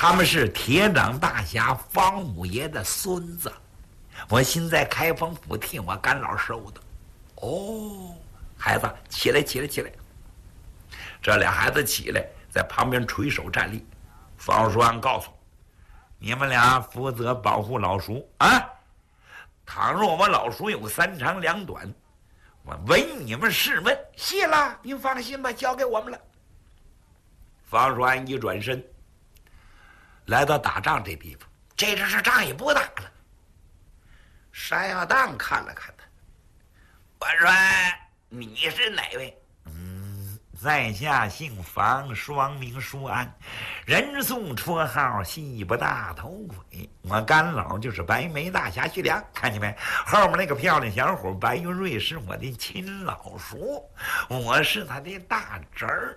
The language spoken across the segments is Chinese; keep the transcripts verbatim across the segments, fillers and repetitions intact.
他们是铁掌大侠方五爷的孙子，我现在开封府替我干老收的。哦，孩子，起来，起来，起来！这俩孩子起来，在旁边垂手站立。方叔安告诉我，你们俩负责保护老叔啊！倘若我老叔有三长两短，我唯你们试问。谢了，您放心吧，交给我们了。方叔安一转身，来到打仗这地方，这阵是仗也不打了。山药当看了看他，我说：“你是哪位？”嗯，在下姓方，双名叔安，人送绰号西不大头鬼。我干老就是白眉大侠徐良，看见没？后面那个漂亮小伙白云瑞是我的亲老叔，我是他的大侄儿。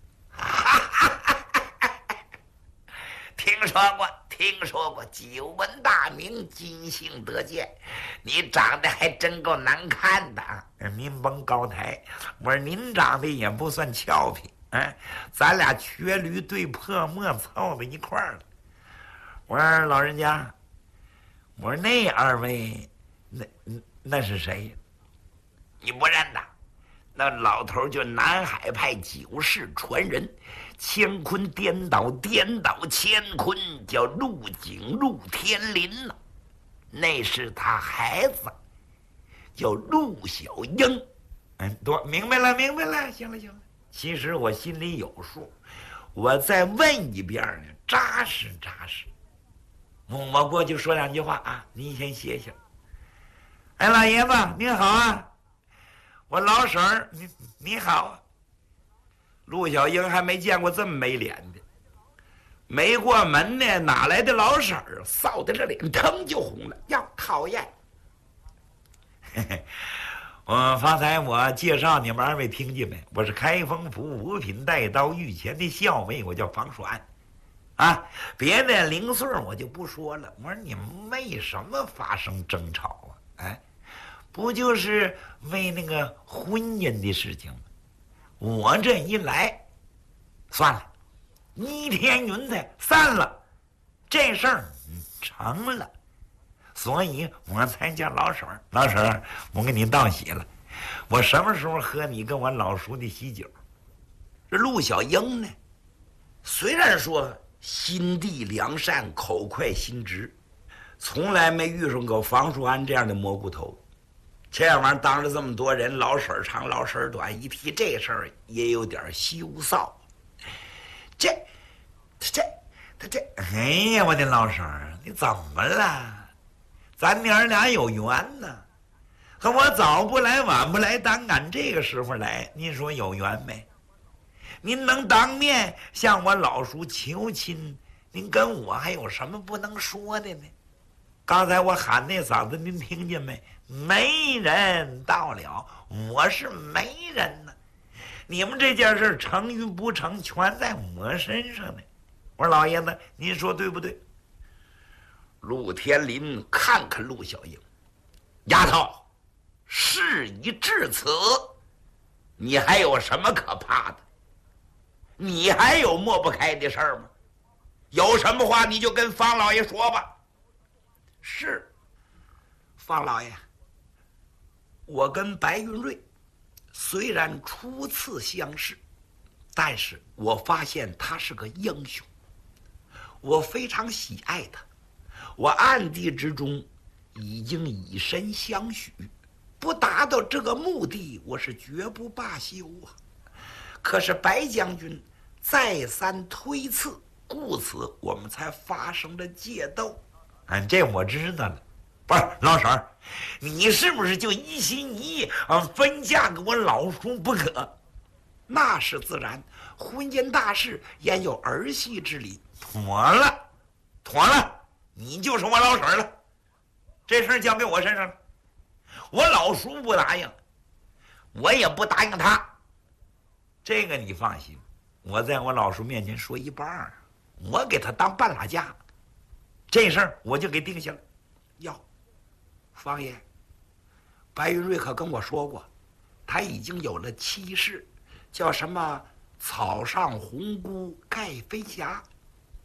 听说过，听说过，久闻大名，今幸得见。你长得还真够难看的啊！您甭高抬，我说您长得也不算俏皮，啊，咱俩瘸驴对破墨凑到一块儿了。我说老人家，我说那二位，那那是谁？你不认得？那老头就南海派九世传人，乾坤颠倒，颠倒乾坤，叫陆景陆天林呢。那是他孩子，叫陆小英。嗯，多明白了，明白了。行了，行了。其实我心里有数，我再问一遍呢，扎实扎实。我过去说两句话啊，您先歇歇。哎，老爷子您好啊。我老婶儿，你你好啊！陆小英还没见过这么没脸的，没过门呢，哪来的老婶儿？臊的这脸腾就红了，呀，讨厌！嘿嘿，我方才我介绍你们二位听见没？我是开封府五品带刀御前的校尉，我叫方栓。啊，别的零碎我就不说了。我说你们为什么发生争吵啊？哎。不就是为那个婚姻的事情吗？我这一来，算了，一天云彩散了，这事儿成了，所以我才叫老婶儿。老婶儿，我给你道喜了。我什么时候喝你跟我老叔的喜酒？这陆小英呢，虽然说心地良善，口快心直，从来没遇上过房叔安这样的蘑菇头。这玩意儿当着这么多人，老婶儿长老婶儿短，一提这事儿也有点羞臊。这这他这哎呀，我的老婶儿，你怎么了？咱娘儿俩有缘呢，可我早不来晚不来，当赶这个时候来，您说有缘没？您能当面向我老叔求亲，您跟我还有什么不能说的呢？刚才我喊那嗓子，您听见没？没人到了，我是媒人呢。你们这件事成与不成，全在我身上呢。我说老爷子，您说对不对？陆天林看看陆小英，丫头，事已至此，你还有什么可怕的？你还有抹不开的事儿吗？有什么话你就跟方老爷说吧。是，方老爷，我跟白云瑞虽然初次相识，但是我发现他是个英雄，我非常喜爱他，我暗地之中已经以身相许，不达到这个目的，我是绝不罢休啊。可是白将军再三推辞，故此我们才发生了械斗。嗯，这我知道了。不是老婶儿，你是不是就一心一意啊分嫁给我老叔不可？那是自然，婚姻大事焉有儿戏之理？妥了，妥了，你就是我老婶儿了。这事儿交给我身上了。我老叔不答应，我也不答应他。这个你放心，我在我老叔面前说一半，我给他当半拉架。这事儿我就给定下了。哟，方爷，白云瑞可跟我说过，他已经有了妻室，叫什么草上红姑盖飞霞，